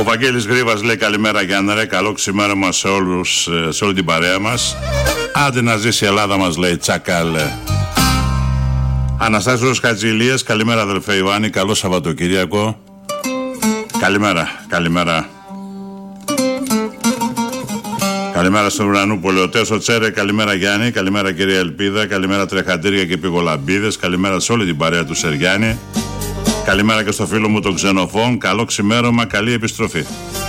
Ο Βαγγέλης Γρήβας λέει καλημέρα Γιάννη ρε, καλό ξημέρωμα σε όλους, σε όλη την παρέα μας. Άντε να ζήσει η Ελλάδα μας λέει τσακάλε. Αναστάσιος Χατζηλίας, καλημέρα αδελφέ Ιωάννη, καλό Σαββατοκύριακο. Καλημέρα. Καλημέρα στον Ουρανούπολη, ο Τέσο Τσέρε, καλημέρα Γιάννη, καλημέρα κυρία Ελπίδα, καλημέρα Τρεχαντήρια και Πηγολαμπίδες, καλημέρα σε όλη την παρέα του Σεργιάννη. Καλημέρα και στο φίλο μου τον Ξενοφών, καλό ξημέρωμα, καλή επιστροφή.